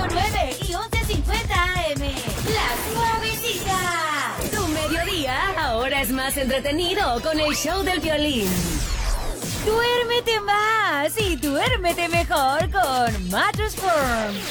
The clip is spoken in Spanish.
100.9 y 1150 AM. La Suavecita. Tu mediodía ahora es más entretenido con el show del violín. Duérmete más y duérmete mejor con Mattress Firm.